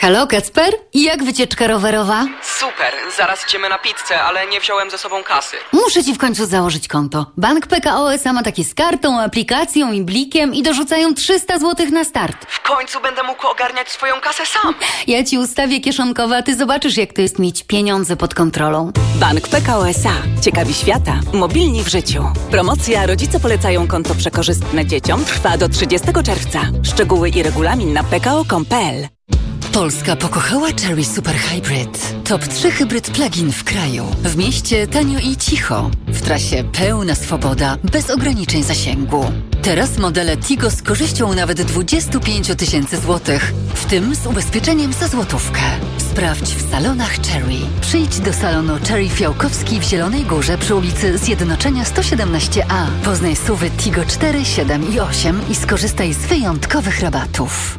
Halo, Kacper? Jak wycieczka rowerowa? Super, zaraz idziemy na pizzę, ale nie wziąłem ze sobą kasy. Muszę ci w końcu założyć konto. Bank PKO SA ma takie z kartą, aplikacją i blikiem i dorzucają 300 zł na start. W końcu będę mógł ogarniać swoją kasę sam. Ja ci ustawię kieszonkowe, a ty zobaczysz, jak to jest mieć pieniądze pod kontrolą. Bank PKO SA. Ciekawi świata. Mobilni w życiu. Promocja Rodzice polecają konto przekorzystne dzieciom trwa do 30 czerwca. Szczegóły i regulamin na pko.com.pl. Polska pokochała Chery Super Hybrid. Top 3 hybryd plug-in w kraju. W mieście tanio i cicho. W trasie pełna swoboda, bez ograniczeń zasięgu. Teraz modele Tigo z korzyścią nawet 25 000 złotych, w tym z ubezpieczeniem za złotówkę. Sprawdź w salonach Chery. Przyjdź do salonu Chery Fiałkowski w Zielonej Górze przy ulicy Zjednoczenia 117A. Poznaj SUV-y Tigo 4, 7 i 8 i skorzystaj z wyjątkowych rabatów.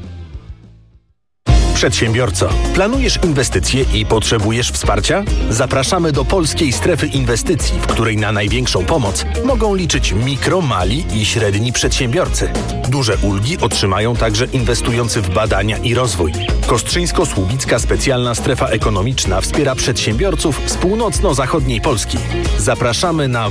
Przedsiębiorco, planujesz inwestycje i potrzebujesz wsparcia? Zapraszamy do Polskiej Strefy Inwestycji, w której na największą pomoc mogą liczyć mikro, mali i średni przedsiębiorcy. Duże ulgi otrzymają także inwestujący w badania i rozwój. Kostrzyńsko-Słubicka Specjalna Strefa Ekonomiczna wspiera przedsiębiorców z północno-zachodniej Polski. Zapraszamy na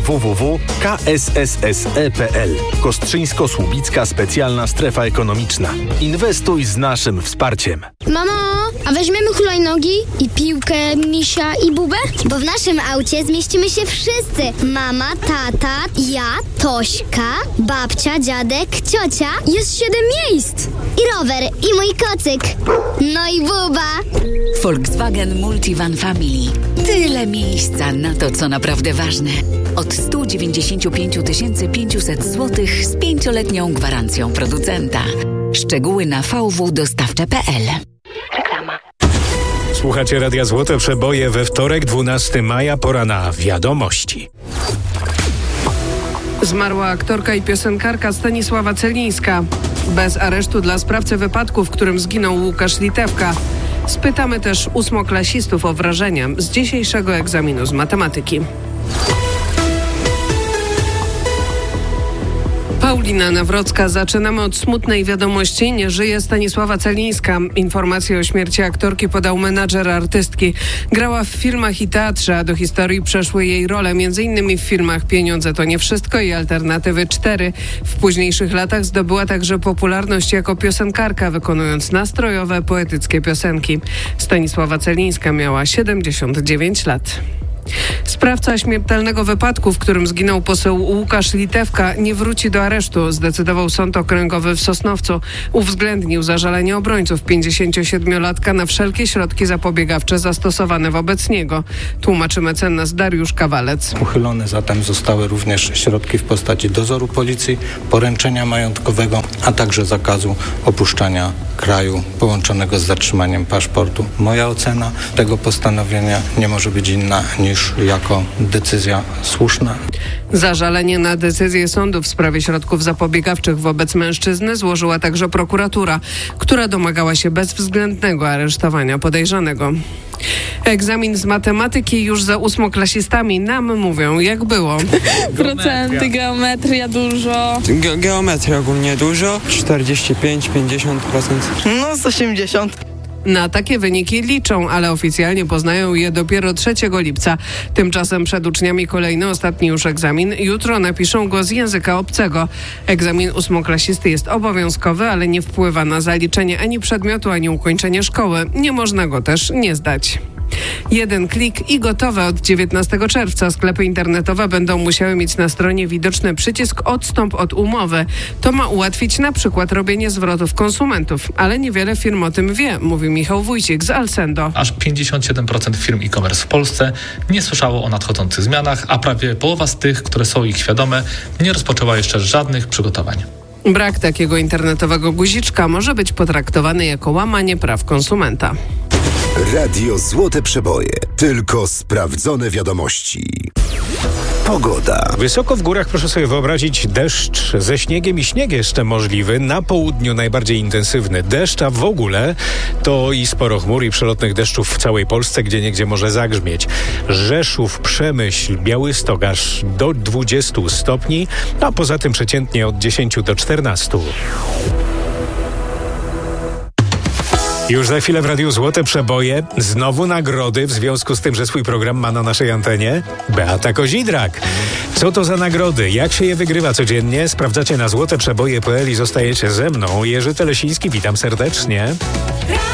www.ksse.pl. Kostrzyńsko-Słubicka Specjalna Strefa Ekonomiczna. Inwestuj z naszym wsparciem. Mamo, a weźmiemy hulajnogi i piłkę, misia i bubę? Bo w naszym aucie zmieścimy się wszyscy. Mama, tata, ja, Tośka, babcia, dziadek, ciocia. Jest 7 miejsc. I rower, i mój kocyk. No i buba. Volkswagen Multivan Family. Tyle miejsca na to, co naprawdę ważne. Od 195 500 zł z 5-letnią gwarancją producenta. Szczegóły na vwdostawcze.pl. Reklama. Słuchacie Radia Złote Przeboje we wtorek, 12 maja, pora na wiadomości. Zmarła aktorka i piosenkarka Stanisława Celińska. Bez aresztu dla sprawcy wypadku, w którym zginął Łukasz Litewka. Spytamy też 8-klasistów o wrażenia z dzisiejszego egzaminu z matematyki. Paulina Nawrocka. Zaczynamy od smutnej wiadomości. Nie żyje Stanisława Celińska. Informację o śmierci aktorki podał menadżer artystki. Grała w filmach i teatrze, a do historii przeszły jej role m.in. w filmach Pieniądze to nie wszystko i Alternatywy 4. W późniejszych latach zdobyła także popularność jako piosenkarka, wykonując nastrojowe, poetyckie piosenki. Stanisława Celińska miała 79 lat. Sprawca śmiertelnego wypadku, w którym zginął poseł Łukasz Litewka, nie wróci do aresztu, zdecydował Sąd Okręgowy w Sosnowcu. Uwzględnił zażalenie obrońców 57-latka na wszelkie środki zapobiegawcze zastosowane wobec niego. Tłumaczy mecenas Dariusz Kawalec. Uchylone zatem zostały również środki w postaci dozoru policji, poręczenia majątkowego, a także zakazu opuszczania kraju połączonego z zatrzymaniem paszportu. Moja ocena tego postanowienia nie może być inna niż jako decyzja słuszna. Zażalenie na decyzję sądu w sprawie środków zapobiegawczych wobec mężczyzny złożyła także prokuratura, która domagała się bezwzględnego aresztowania podejrzanego. Egzamin z matematyki już za 8-klasistami nam mówią, jak było. Procenty, geometria dużo. Geometria ogólnie dużo, 45-50%. No z 80%. Na takie wyniki liczą, ale oficjalnie poznają je dopiero 3 lipca. Tymczasem przed uczniami kolejny, ostatni już egzamin. Jutro napiszą go z języka obcego. Egzamin 8-klasisty jest obowiązkowy, ale nie wpływa na zaliczenie ani przedmiotu, ani ukończenie szkoły. Nie można go też nie zdać. Jeden klik i gotowe. Od 19 czerwca sklepy internetowe będą musiały mieć na stronie widoczny przycisk odstąp od umowy. To ma ułatwić na przykład robienie zwrotów konsumentów, ale niewiele firm o tym wie, mówi Michał Wójcik z Alsendo. Aż 57% firm e-commerce w Polsce nie słyszało o nadchodzących zmianach, a prawie połowa z tych, które są ich świadome, nie rozpoczęła jeszcze żadnych przygotowań. Brak takiego internetowego guziczka może być potraktowany jako łamanie praw konsumenta. Radio Złote Przeboje. Tylko sprawdzone wiadomości. Pogoda. Wysoko w górach proszę sobie wyobrazić deszcz ze śniegiem i śnieg jeszcze możliwy. Na południu najbardziej intensywny deszcz, a w ogóle to i sporo chmur i przelotnych deszczów w całej Polsce, gdzieniegdzie może zagrzmieć. Rzeszów, Przemyśl, Białystok aż do 20 stopni, a poza tym przeciętnie od 10 do 14. Już za chwilę w Radiu Złote Przeboje. Znowu nagrody w związku z tym, że swój program ma na naszej antenie Beata Kozidrak. Co to za nagrody? Jak się je wygrywa codziennie? Sprawdzacie na złoteprzeboje.pl i zostajecie ze mną. Jerzy Telesiński, witam serdecznie.